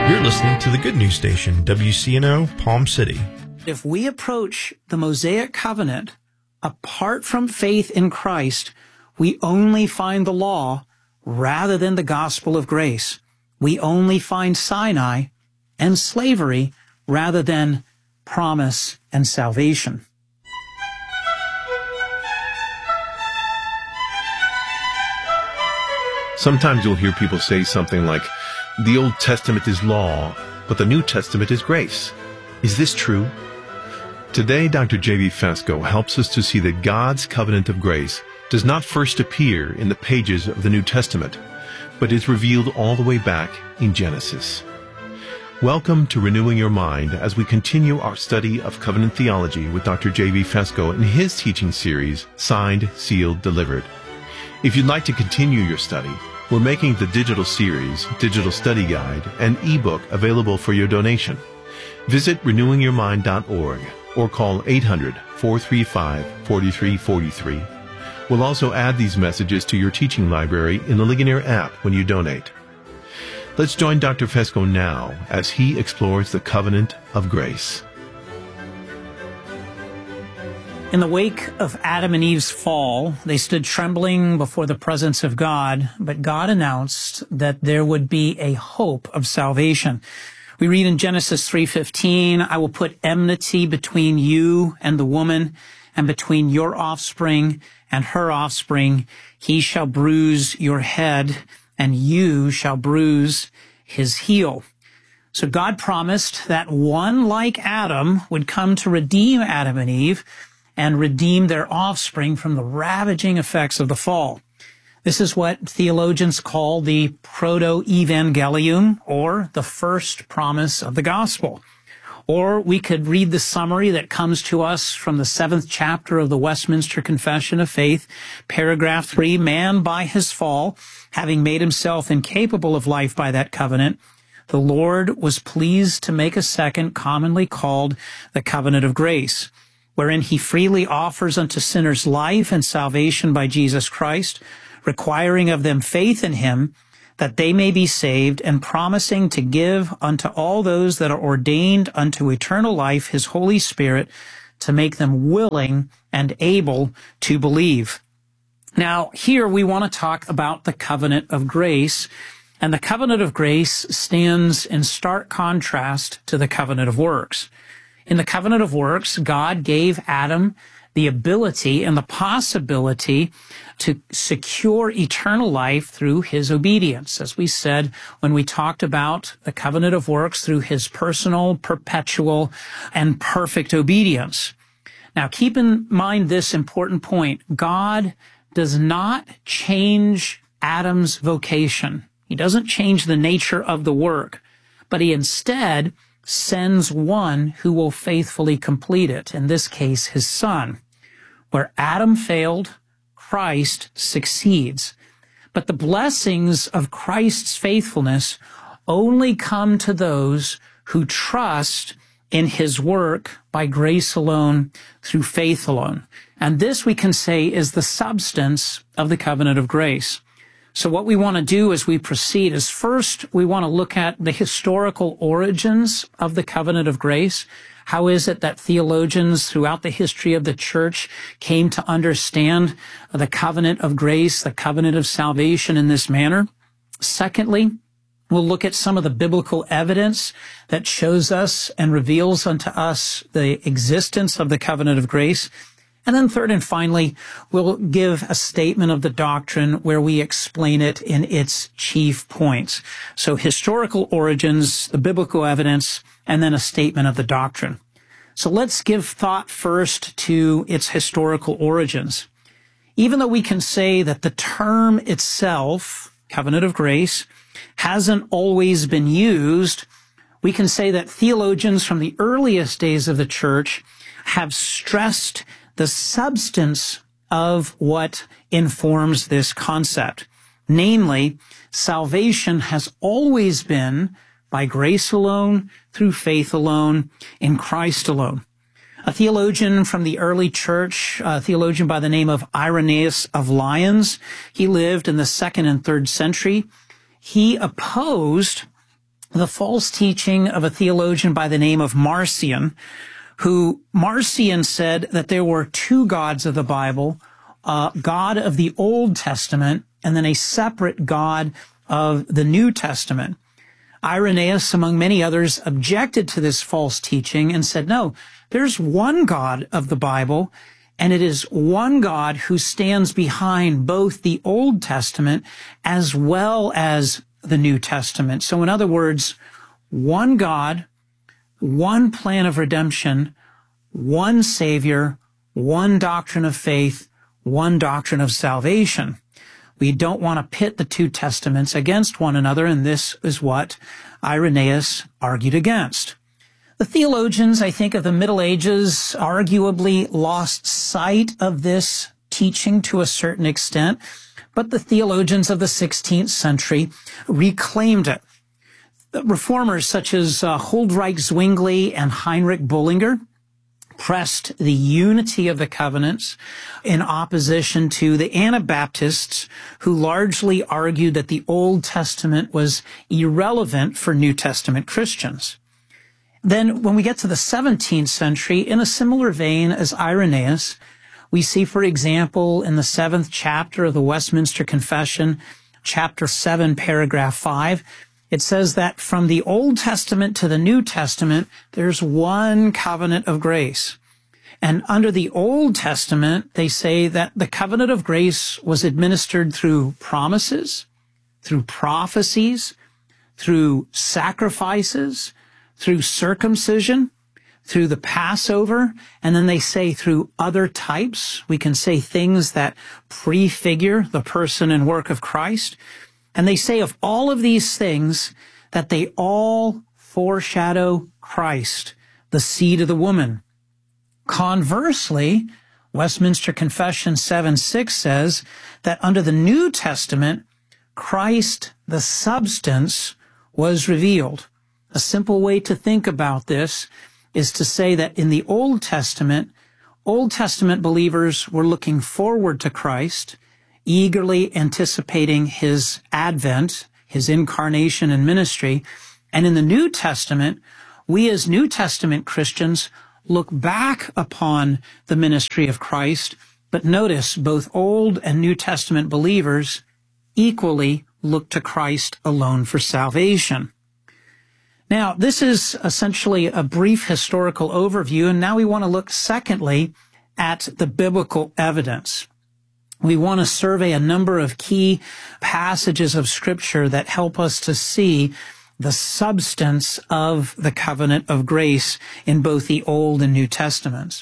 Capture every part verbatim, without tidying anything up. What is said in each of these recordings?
You're listening to the Good News Station, W C N O, Palm City. If we approach the Mosaic covenant apart from faith in Christ, we only find the law rather than the gospel of grace. We only find Sinai and slavery rather than promise and salvation. Sometimes you'll hear people say something like, the Old Testament is law, but the New Testament is grace. Is this true? Today, Doctor J V Fesko helps us to see that God's covenant of grace does not first appear in the pages of the New Testament, but is revealed all the way back in Genesis. Welcome to Renewing Your Mind as we continue our study of covenant theology with Doctor J V Fesko in his teaching series, Signed, Sealed, Delivered. If you'd like to continue your study, we're making the digital series, Digital Study Guide, and ebook available for your donation. Visit renewing your mind dot org or call eight hundred, four three five, four three four three. We'll also add these messages to your teaching library in the Ligonier app when you donate. Let's join Doctor Fesko now as he explores the covenant of grace. In the wake of Adam and Eve's fall, they stood trembling before the presence of God, but God announced that there would be a hope of salvation. We read in Genesis three fifteen, I will put enmity between you and the woman, and between your offspring and her offspring. He shall bruise your head, and you shall bruise his heel. So God promised that one like Adam would come to redeem Adam and Eve and redeem their offspring from the ravaging effects of the fall. This is what theologians call the proto-evangelium, or the first promise of the gospel. Or we could read the summary that comes to us from the seventh chapter of the Westminster Confession of Faith, paragraph three, man by his fall, having made himself incapable of life by that covenant, the Lord was pleased to make a second, commonly called the covenant of grace, wherein he freely offers unto sinners life and salvation by Jesus Christ, requiring of them faith in him, that they may be saved, and promising to give unto all those that are ordained unto eternal life his Holy Spirit, to make them willing and able to believe. Now, here we want to talk about the covenant of grace, and the covenant of grace stands in stark contrast to the covenant of works. In the covenant of works, God gave Adam the ability and the possibility to secure eternal life through his obedience, as we said when we talked about the covenant of works, through his personal, perpetual, and perfect obedience. Now, keep in mind this important point. God does not change Adam's vocation. He doesn't change the nature of the work, but he instead sends one who will faithfully complete it, in this case, his son. Where Adam failed, Christ succeeds. But the blessings of Christ's faithfulness only come to those who trust in his work by grace alone, through faith alone. And this, we can say, is the substance of the covenant of grace. So what we want to do as we proceed is, first, we want to look at the historical origins of the covenant of grace. How is it that theologians throughout the history of the church came to understand the covenant of grace, the covenant of salvation in this manner? Secondly, we'll look at some of the biblical evidence that shows us and reveals unto us the existence of the covenant of grace. And then third and finally, we'll give a statement of the doctrine where we explain it in its chief points. So historical origins, the biblical evidence, and then a statement of the doctrine. So let's give thought first to its historical origins. Even though we can say that the term itself, covenant of grace, hasn't always been used, we can say that theologians from the earliest days of the church have stressed the substance of what informs this concept. Namely, salvation has always been by grace alone, through faith alone, in Christ alone. A theologian from the early church, a theologian by the name of Irenaeus of Lyons, he lived in the second and third century. He opposed the false teaching of a theologian by the name of Marcion, who Marcion said that there were two gods of the Bible, uh, God of the Old Testament, and then a separate God of the New Testament. Irenaeus, among many others, objected to this false teaching and said, no, there's one God of the Bible, and it is one God who stands behind both the Old Testament as well as the New Testament. So in other words, one God, one plan of redemption, one Savior, one doctrine of faith, one doctrine of salvation. We don't want to pit the two testaments against one another, and this is what Irenaeus argued against. The theologians, I think, of the Middle Ages arguably lost sight of this teaching to a certain extent, but the theologians of the sixteenth century reclaimed it. Reformers such as uh, Huldreich Zwingli and Heinrich Bullinger pressed the unity of the covenants in opposition to the Anabaptists, who largely argued that the Old Testament was irrelevant for New Testament Christians. Then when we get to the seventeenth century, in a similar vein as Irenaeus, we see, for example, in the seventh chapter of the Westminster Confession, chapter seven, paragraph five, it says that from the Old Testament to the New Testament, there's one covenant of grace. And under the Old Testament, they say that the covenant of grace was administered through promises, through prophecies, through sacrifices, through circumcision, through the Passover, and then they say through other types. We can say things that prefigure the person and work of Christ. And they say of all of these things that they all foreshadow Christ, the seed of the woman. Conversely, Westminster Confession seven six says that under the New Testament, Christ, the substance, was revealed. A simple way to think about this is to say that in the Old Testament, Old Testament believers were looking forward to Christ, eagerly anticipating his advent, his incarnation and ministry. And in the New Testament, we as New Testament Christians look back upon the ministry of Christ, but notice both Old and New Testament believers equally look to Christ alone for salvation. Now, this is essentially a brief historical overview, and now we want to look secondly at the biblical evidence. We want to survey a number of key passages of Scripture that help us to see the substance of the covenant of grace in both the Old and New Testaments.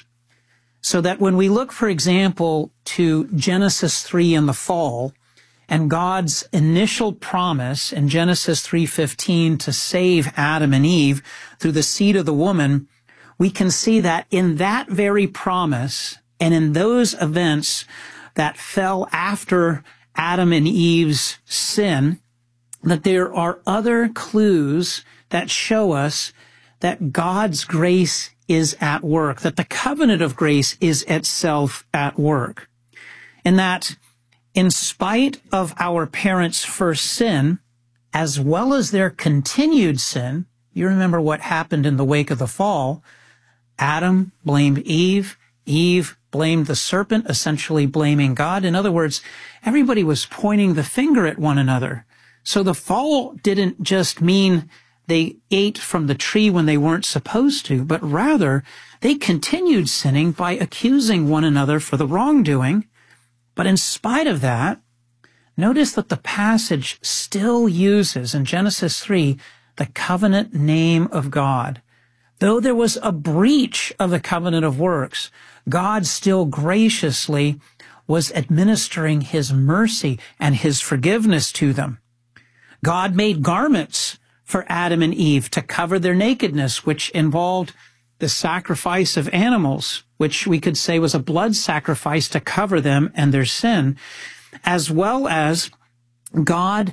So that when we look, for example, to Genesis three and the fall, and God's initial promise in Genesis three fifteen to save Adam and Eve through the seed of the woman, we can see that in that very promise and in those events that fell after Adam and Eve's sin, that there are other clues that show us that God's grace is at work, that the covenant of grace is itself at work. And that in spite of our parents' first sin, as well as their continued sin, you remember what happened in the wake of the fall. Adam blamed Eve, Eve blamed the serpent, essentially blaming God. In other words, everybody was pointing the finger at one another. So the fall didn't just mean they ate from the tree when they weren't supposed to, but rather they continued sinning by accusing one another for the wrongdoing. But in spite of that, notice that the passage still uses in Genesis three the covenant name of God. Though there was a breach of the covenant of works, God still graciously was administering his mercy and his forgiveness to them. God made garments for Adam and Eve to cover their nakedness, which involved the sacrifice of animals, which we could say was a blood sacrifice to cover them and their sin, as well as God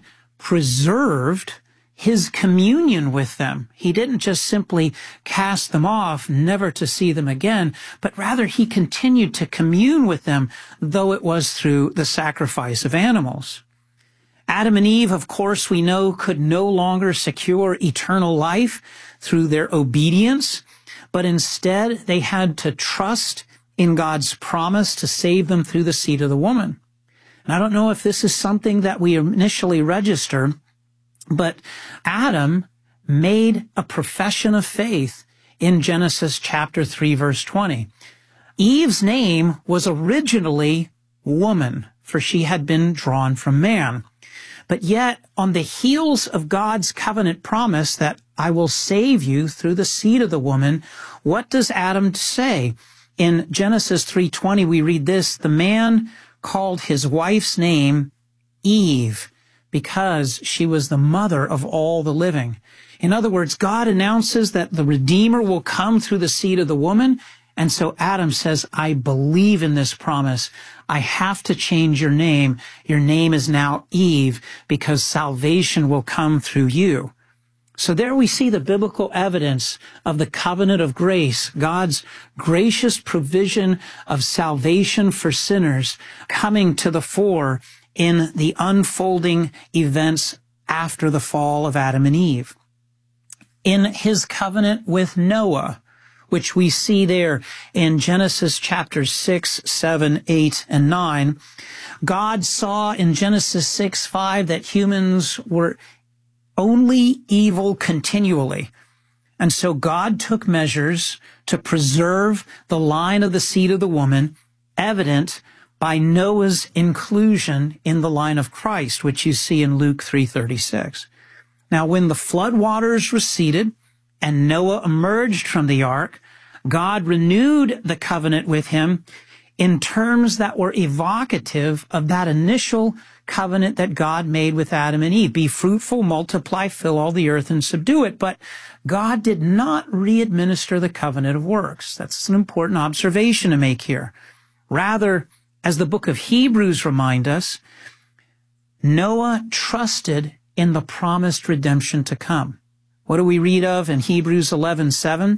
preserved his communion with them. He didn't just simply cast them off, never to see them again, but rather he continued to commune with them, though it was through the sacrifice of animals. Adam and Eve, of course, we know, could no longer secure eternal life through their obedience, but instead they had to trust in God's promise to save them through the seed of the woman. And I don't know if this is something that we initially register, but Adam made a profession of faith in Genesis chapter three, verse twenty. Eve's name was originally woman, for she had been drawn from man. But yet, on the heels of God's covenant promise that I will save you through the seed of the woman, what does Adam say? In Genesis three twenty, we read this, the man called his wife's name Eve, because she was the mother of all the living. In other words, God announces that the Redeemer will come through the seed of the woman, and so Adam says, I believe in this promise. I have to change your name. Your name is now Eve, because salvation will come through you. So there we see the biblical evidence of the covenant of grace, God's gracious provision of salvation for sinners coming to the fore in the unfolding events after the fall of Adam and Eve. In his covenant with Noah, which we see there in Genesis chapters six, seven, eight, and nine, God saw in Genesis six, five that humans were only evil continually. And so God took measures to preserve the line of the seed of the woman, evident by Noah's inclusion in the line of Christ, which you see in Luke three thirty-six. Now, when the flood waters receded and Noah emerged from the ark, God renewed the covenant with him in terms that were evocative of that initial covenant that God made with Adam and Eve. Be fruitful, multiply, fill all the earth, and subdue it. But God did not re-administer the covenant of works. That's an important observation to make here. Rather, as the book of Hebrews reminds us, Noah trusted in the promised redemption to come. What do we read of in Hebrews eleven seven?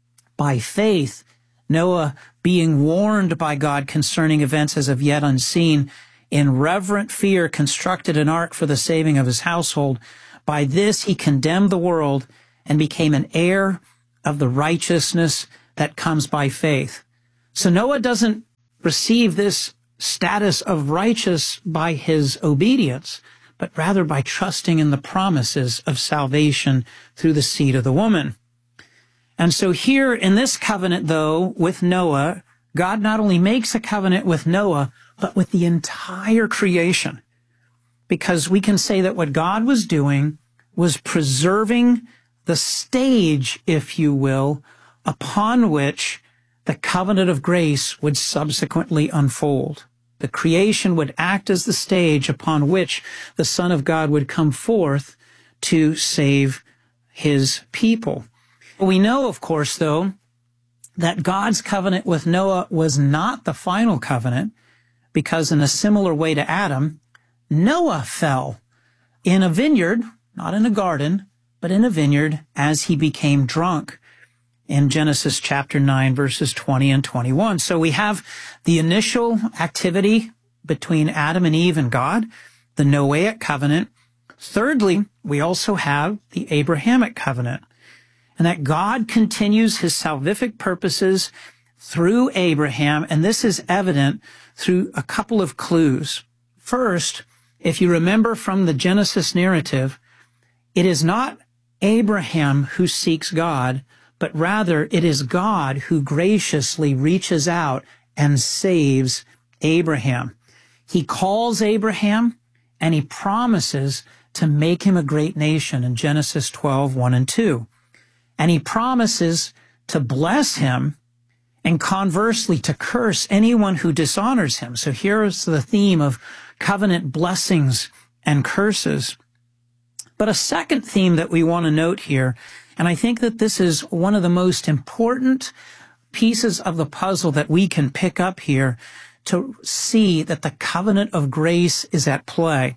By faith, Noah, being warned by God concerning events as of yet unseen, in reverent fear constructed an ark for the saving of his household. By this he condemned the world and became an heir of the righteousness that comes by faith. So Noah doesn't receive this status of righteous by his obedience, but rather by trusting in the promises of salvation through the seed of the woman. And so here in this covenant, though, with Noah, God not only makes a covenant with Noah, but with the entire creation. Because we can say that what God was doing was preserving the stage, if you will, upon which the covenant of grace would subsequently unfold. The creation would act as the stage upon which the Son of God would come forth to save his people. We know, of course, though, that God's covenant with Noah was not the final covenant, because in a similar way to Adam, Noah fell in a vineyard, not in a garden, but in a vineyard as he became drunk in Genesis chapter nine, verses twenty and twenty-one. So we have the initial activity between Adam and Eve and God, the Noahic covenant. Thirdly, we also have the Abrahamic covenant, and that God continues his salvific purposes through Abraham, and this is evident through a couple of clues. First, if you remember from the Genesis narrative, it is not Abraham who seeks God, but rather it is God who graciously reaches out and saves Abraham. He calls Abraham and he promises to make him a great nation in Genesis twelve, one and two. And he promises to bless him and conversely to curse anyone who dishonors him. So here is the theme of covenant blessings and curses. But a second theme that we want to note here, and I think that this is one of the most important pieces of the puzzle that we can pick up here to see that the covenant of grace is at play.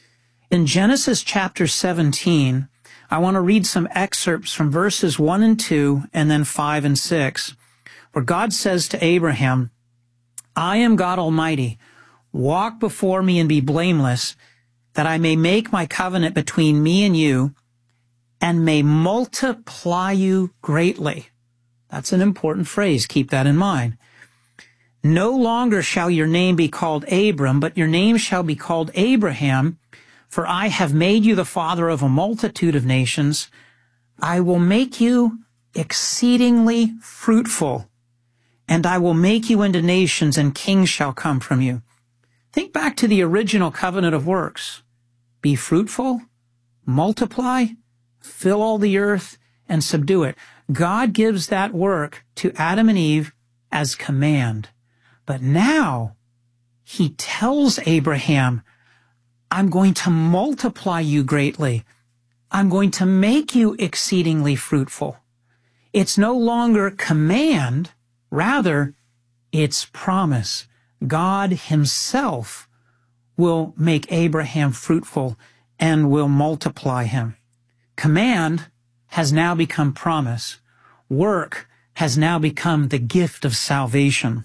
In Genesis chapter seventeen, I want to read some excerpts from verses one and two and then five and six, where God says to Abraham, I am God Almighty. Walk before me and be blameless, that I may make my covenant between me and you and may multiply you greatly. That's an important phrase. Keep that in mind. No longer shall your name be called Abram, but your name shall be called Abraham, for I have made you the father of a multitude of nations. I will make you exceedingly fruitful, and I will make you into nations, and kings shall come from you. Think back to the original covenant of works. Be fruitful, multiply, fill all the earth, and subdue it. God gives that work to Adam and Eve as command. But now he tells Abraham, I'm going to multiply you greatly. I'm going to make you exceedingly fruitful. It's no longer command, rather, it's promise. God himself will make Abraham fruitful and will multiply him. Command has now become promise. Work has now become the gift of salvation.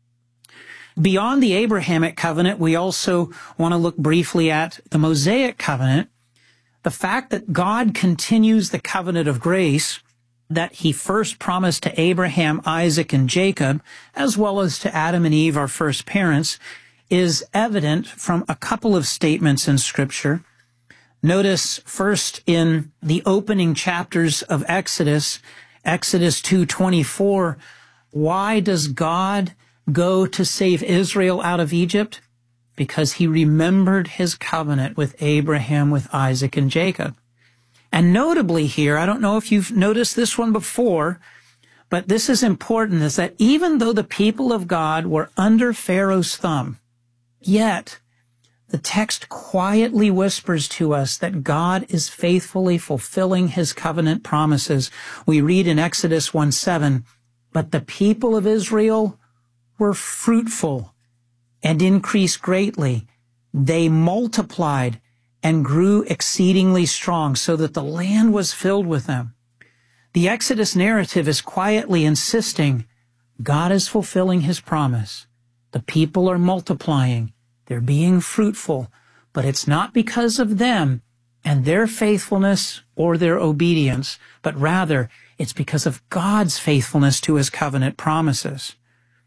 Beyond the Abrahamic covenant, we also want to look briefly at the Mosaic covenant. The fact that God continues the covenant of grace that he first promised to Abraham, Isaac, and Jacob, as well as to Adam and Eve, our first parents, is evident from a couple of statements in Scripture. Notice first in the opening chapters of Exodus, Exodus two twenty-four, why does God go to save Israel out of Egypt? Because he remembered his covenant with Abraham, with Isaac, and Jacob. And notably here, I don't know if you've noticed this one before, but this is important, is that even though the people of God were under Pharaoh's thumb, yet the text quietly whispers to us that God is faithfully fulfilling his covenant promises. We read in Exodus one seven, but the people of Israel were fruitful and increased greatly. They multiplied and grew exceedingly strong, so that the land was filled with them. The Exodus narrative is quietly insisting God is fulfilling his promise. The people are multiplying. They're being fruitful, but it's not because of them and their faithfulness or their obedience, but rather it's because of God's faithfulness to his covenant promises.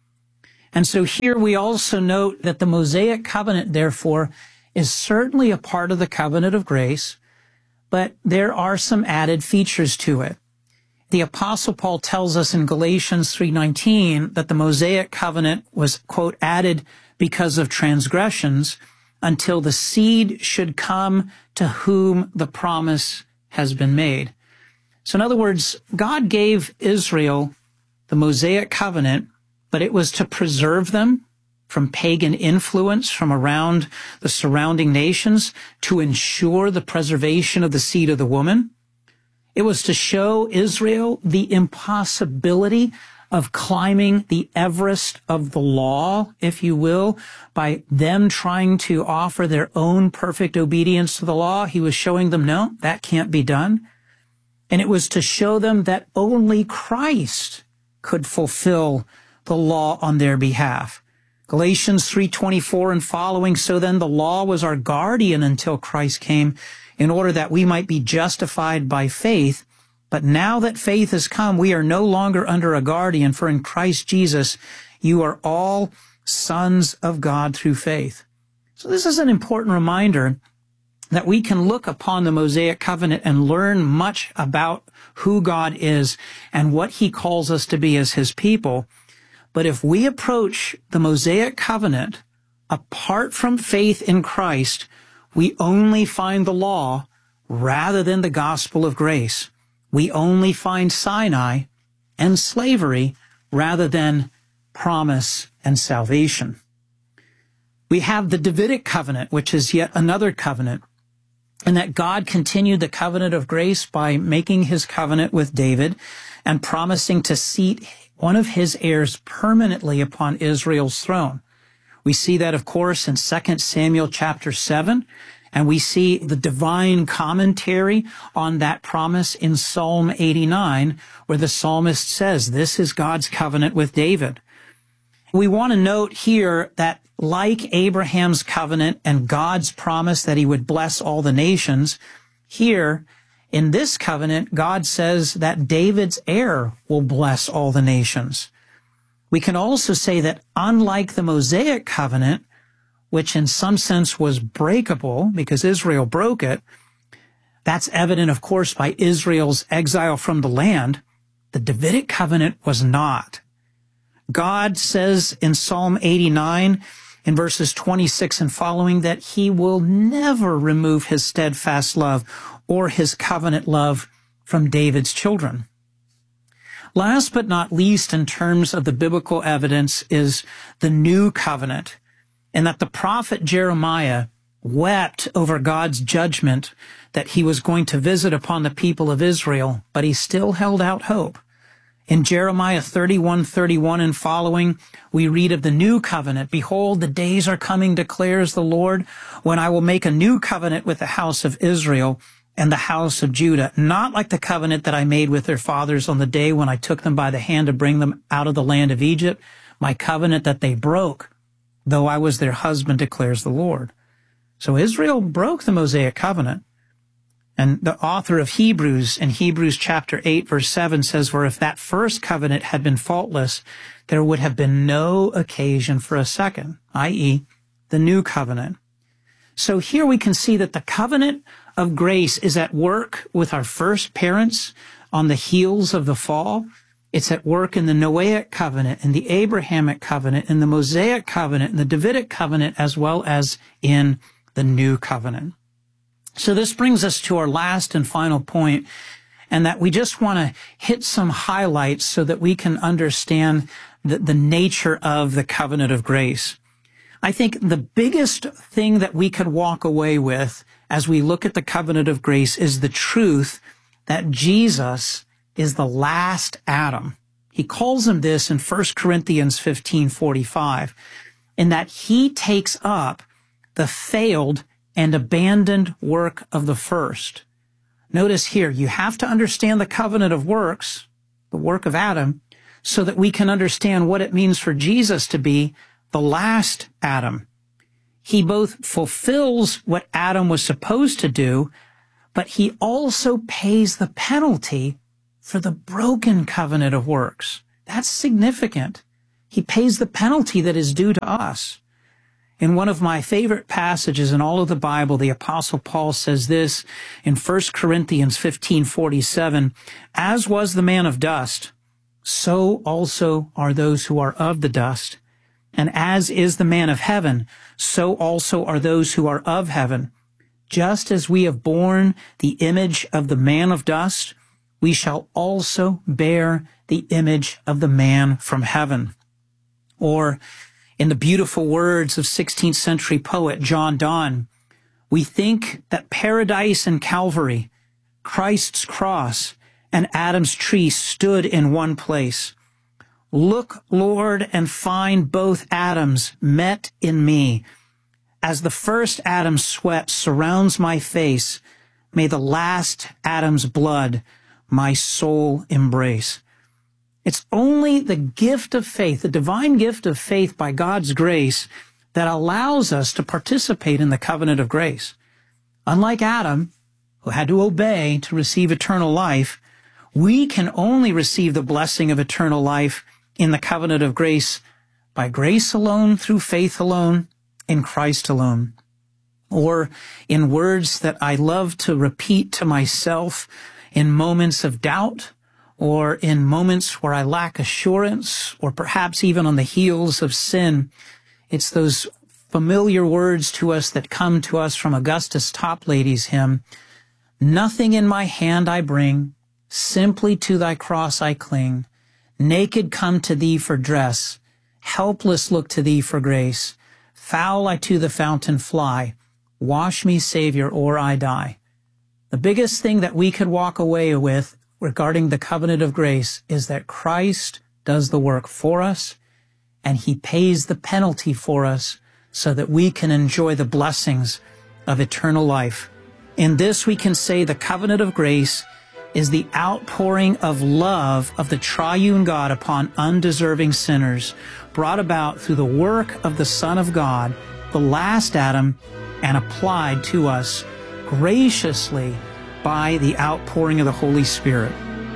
And so here we also note that the Mosaic covenant, therefore, is certainly a part of the covenant of grace, but there are some added features to it. The Apostle Paul tells us in Galatians three nineteen that the Mosaic covenant was, quote, added because of transgressions until the seed should come to whom the promise has been made. So in other words, God gave Israel the Mosaic covenant, but it was to preserve them from pagan influence from around the surrounding nations, to ensure the preservation of the seed of the woman. It was to show Israel the impossibility of climbing the Everest of the law, if you will, by them trying to offer their own perfect obedience to the law. He was showing them, no, that can't be done. And it was to show them that only Christ could fulfill the law on their behalf. Galatians three twenty-four and following, so then the law was our guardian until Christ came, in order that we might be justified by faith. But now that faith has come, we are no longer under a guardian, for in Christ Jesus you are all sons of God through faith. So this is an important reminder that we can look upon the Mosaic covenant and learn much about who God is and what he calls us to be as his people. But if we approach the Mosaic covenant apart from faith in Christ, we only find the law rather than the gospel of grace. We only find Sinai and slavery rather than promise and salvation. We have the Davidic covenant, which is yet another covenant, and that God continued the covenant of grace by making his covenant with David and promising to seat one of his heirs permanently upon Israel's throne. We see that, of course, in Second Samuel chapter seven, and we see the divine commentary on that promise in Psalm eighty-nine, where the psalmist says, this is God's covenant with David. We want to note here that like Abraham's covenant and God's promise that he would bless all the nations, here in this covenant, God says that David's heir will bless all the nations. We can also say that unlike the Mosaic covenant, which in some sense was breakable because Israel broke it, that's evident, of course, by Israel's exile from the land, the Davidic covenant was not. God says in Psalm eighty-nine, in verses twenty-six and following, that he will never remove his steadfast love or his covenant love from David's children. Last but not least, in terms of the biblical evidence, is the new covenant, and that the prophet Jeremiah wept over God's judgment that he was going to visit upon the people of Israel, but he still held out hope. In Jeremiah thirty-one thirty-one and following, we read of the new covenant. Behold, the days are coming, declares the Lord, when I will make a new covenant with the house of Israel and the house of Judah, not like the covenant that I made with their fathers on the day when I took them by the hand to bring them out of the land of Egypt, my covenant that they broke, though I was their husband, declares the Lord. So Israel broke the Mosaic covenant. And the author of Hebrews in Hebrews chapter eight, verse seven says, for if that first covenant had been faultless, there would have been no occasion for a second, that is, the new covenant. So here we can see that the covenant of grace is at work with our first parents on the heels of the fall. It's at work in the Noahic covenant, in the Abrahamic covenant, in the Mosaic covenant, in the Davidic covenant, as well as in the new covenant. So this brings us to our last and final point, and that we just want to hit some highlights so that we can understand the, the nature of the covenant of grace. I think the biggest thing that we could walk away with as we look at the covenant of grace is the truth that Jesus is the last Adam. He calls him this in First Corinthians fifteen forty-five, in that he takes up the failed and abandoned work of the first. Notice here, you have to understand the covenant of works, the work of Adam, so that we can understand what it means for Jesus to be the last Adam. He both fulfills what Adam was supposed to do, but he also pays the penalty for the broken covenant of works. That's significant. He pays the penalty that is due to us. In one of my favorite passages in all of the Bible, the Apostle Paul says this in First Corinthians fifteen forty-seven, as was the man of dust, so also are those who are of the dust. And as is the man of heaven, so also are those who are of heaven. Just as we have borne the image of the man of dust, we shall also bear the image of the man from heaven. Or, in the beautiful words of sixteenth century poet John Donne, we think that paradise and Calvary, Christ's cross, and Adam's tree stood in one place. Look, Lord, and find both Adams met in me. As the first Adam's sweat surrounds my face, may the last Adam's blood my soul embrace. It's only the gift of faith, the divine gift of faith by God's grace, that allows us to participate in the covenant of grace. Unlike Adam, who had to obey to receive eternal life, we can only receive the blessing of eternal life in the covenant of grace by grace alone, through faith alone, in Christ alone. Or in words that I love to repeat to myself in moments of doubt, or in moments where I lack assurance, or perhaps even on the heels of sin, it's those familiar words to us that come to us from Augustus Toplady's hymn, nothing in my hand I bring, simply to thy cross I cling, naked come to thee for dress, helpless look to thee for grace, foul I to the fountain fly, wash me, Savior, or I die. The biggest thing that we could walk away with regarding the covenant of grace is that Christ does the work for us, and he pays the penalty for us so that we can enjoy the blessings of eternal life. In this we can say the covenant of grace is the outpouring of love of the triune God upon undeserving sinners, brought about through the work of the Son of God, the last Adam, and applied to us graciously by the outpouring of the Holy Spirit.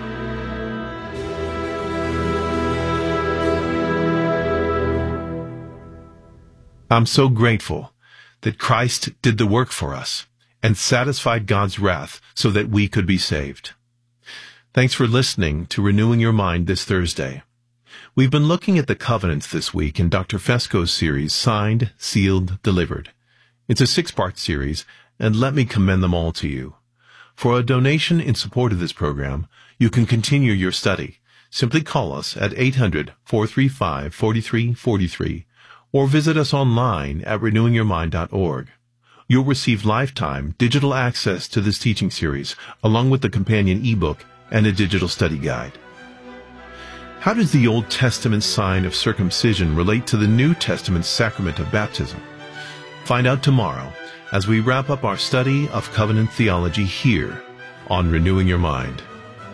I'm so grateful that Christ did the work for us and satisfied God's wrath so that we could be saved. Thanks for listening to Renewing Your Mind this Thursday. We've been looking at the covenants this week in Doctor Fesco's series, Signed, Sealed, Delivered. It's a six-part series, and let me commend them all to you. For a donation in support of this program, you can continue your study. Simply call us at eight hundred, four three five, four three four three or visit us online at renewing your mind dot org. You'll receive lifetime digital access to this teaching series, along with the companion ebook and a digital study guide. How does the Old Testament sign of circumcision relate to the New Testament sacrament of baptism? Find out tomorrow as we wrap up our study of covenant theology here on Renewing Your Mind.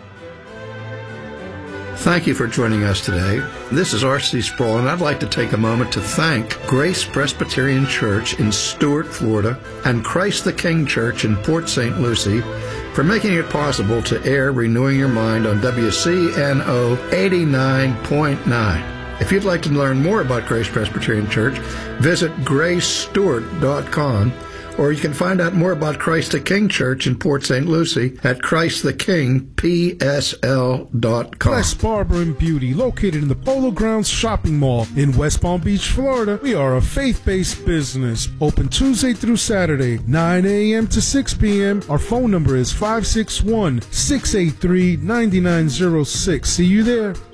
Thank you for joining us today. This is R C Sproul, and I'd like to take a moment to thank Grace Presbyterian Church in Stuart, Florida, and Christ the King Church in Port Saint Lucie for making it possible to air Renewing Your Mind on W C N O eighty-nine point nine. If you'd like to learn more about Grace Presbyterian Church, visit grace stewart dot com, or you can find out more about Christ the King Church in Port Saint Lucie at christ the king p s l dot com. Bless Barber and Beauty, located in the Polo Grounds Shopping Mall in West Palm Beach, Florida. We are a faith-based business, open Tuesday through Saturday, nine a.m. to six p.m. Our phone number is five six one, six eight three, nine nine zero six. See you there.